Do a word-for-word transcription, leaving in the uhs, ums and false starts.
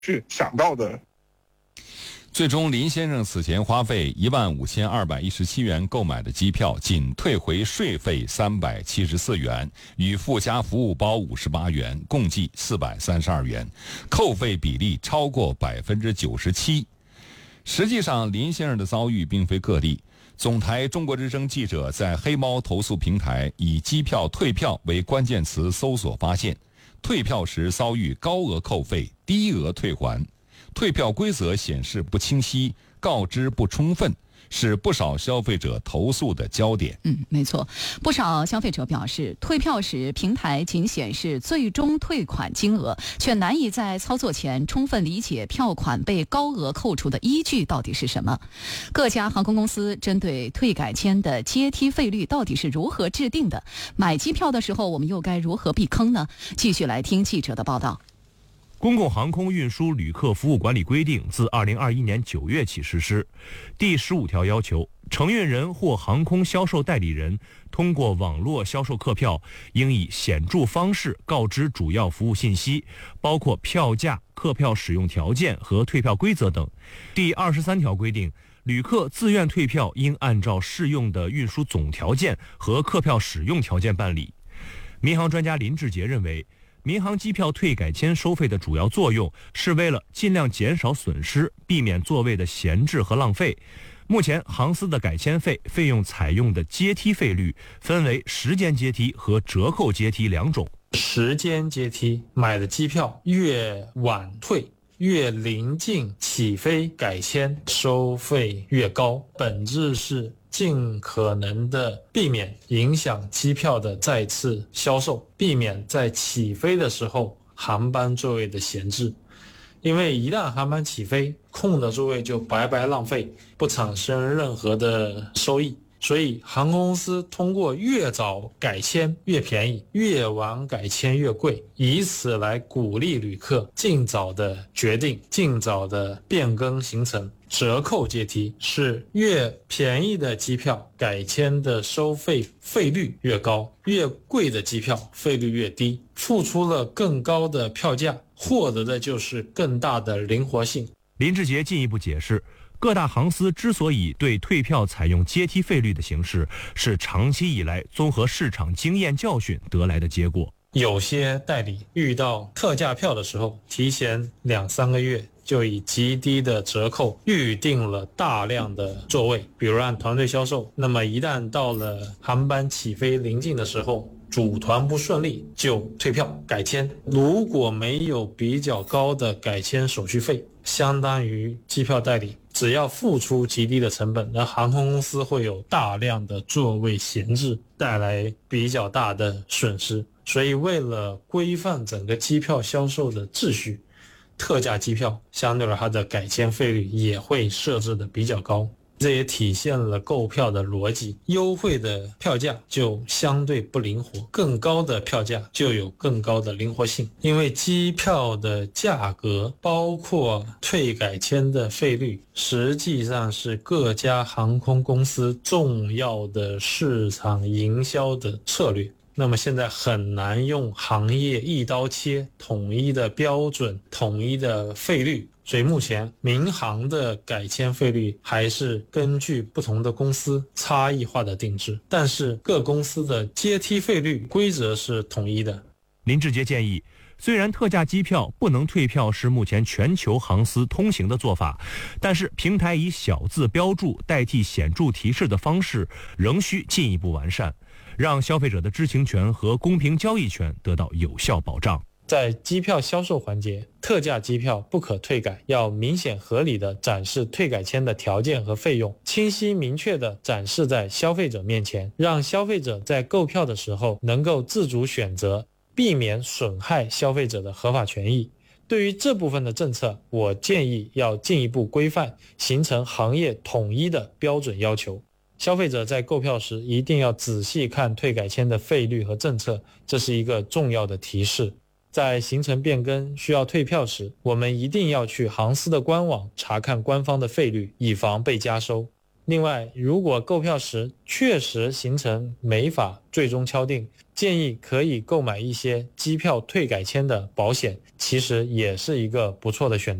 去想到的。 最终，林先生此前花费一万五千二百一十七元购买的机票，仅退回税费三百七十四元，与附加服务包五十八元，共计四百三十二元，扣费比例超过百分之九十七。实际上，林先生的遭遇并非个例。总台中国之声记者在黑猫投诉平台以机票退票为关键词搜索发现，退票时遭遇高额扣费、低额退还。退票规则显示不清晰，告知不充分，是不少消费者投诉的焦点。 嗯，没错，不少消费者表示，退票时平台仅显示最终退款金额，却难以在操作前充分理解票款被高额扣除的依据到底是什么。各家航空公司针对退改签的阶梯费率到底是如何制定的？买机票的时候，我们又该如何避坑呢？继续来听记者的报道。 公共航空运输旅客服务管理规定自二零二一年九月起实施。第十五条要求，承运人或航空销售代理人通过网络销售客票，应以显著方式告知主要服务信息，包括票价、客票使用条件和退票规则等。第二十三条规定，旅客自愿退票应按照适用的运输总条件和客票使用条件办理。民航专家林志杰认为，民航机票退改签收费的主要作用是为了尽量减少损失，避免座位的闲置和浪费。目前航司的改签费费用采用的阶梯费率分为时间阶梯和折扣阶梯两种。 时间阶梯买的机票越晚退，越临近起飞改签，收费越高，本质是尽可能的避免影响机票的再次销售，避免在起飞的时候航班座位的闲置。因为一旦航班起飞，空的座位就白白浪费，不产生任何的收益。所以航空公司通过越早改签越便宜，越晚改签越贵，以此来鼓励旅客尽早的决定，尽早的变更行程。折扣阶梯是越便宜的机票改签的收费费率越高，越贵的机票费率越低，付出了更高的票价，获得的就是更大的灵活性。 林志杰进一步解释，各大航司之所以对退票采用阶梯费率的形式，是长期以来综合市场经验教训得来的结果。 有些代理遇到特价票的时候，提前两三个月就以极低的折扣预定了大量的座位，比如按团队销售，那么一旦到了航班起飞临近的时候，组团不顺利就退票改签。如果没有比较高的改签手续费，相当于机票代理只要付出极低的成本，那航空公司会有大量的座位闲置，带来比较大的损失。所以为了规范整个机票销售的秩序，特价机票相对来它的改签费率也会设置的比较高，这也体现了购票的逻辑。优惠的票价就相对不灵活，更高的票价就有更高的灵活性。因为机票的价格包括退改签的费率，实际上是各家航空公司重要的市场营销的策略。那么现在很难用行业一刀切，统一的标准，统一的费率，所以目前民航的改签费率还是根据不同的公司差异化的定制，但是各公司的阶梯费率规则是统一的。 林志杰建议，虽然特价机票不能退票是目前全球航司通行的做法，但是平台以小字标注代替显著提示的方式仍需进一步完善，让消费者的知情权和公平交易权得到有效保障。 在机票销售环节，特价机票不可退改，要明显合理地展示退改签的条件和费用，清晰明确地展示在消费者面前，让消费者在购票的时候能够自主选择，避免损害消费者的合法权益。对于这部分的政策，我建议要进一步规范，形成行业统一的标准要求。消费者在购票时一定要仔细看退改签的费率和政策，这是一个重要的提示。在行程变更需要退票时，我们一定要去航司的官网查看官方的费率，以防被加收。另外，如果购票时确实行程没法最终敲定， 建议可以购买一些机票退改签的保险，其实也是一个不错的选择。